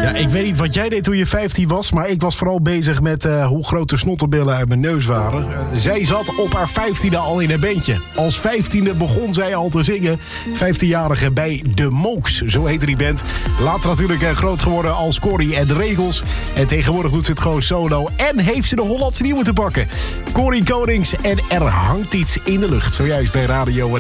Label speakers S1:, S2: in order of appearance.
S1: Ja, ik weet niet wat jij deed toen je 15 was, maar ik was vooral bezig met hoe groot de snottenbillen uit mijn neus waren. Zij zat op haar 15e al in een bandje. Als 15e begon zij al te zingen. 15-jarige bij De Mooks, zo heette die band. Later natuurlijk groot geworden als Corrie en de Regels. En tegenwoordig doet ze het gewoon solo en heeft ze de Hollandse nieuwe te pakken. Corrie Konings en Er hangt iets in de lucht. Zojuist bij Radio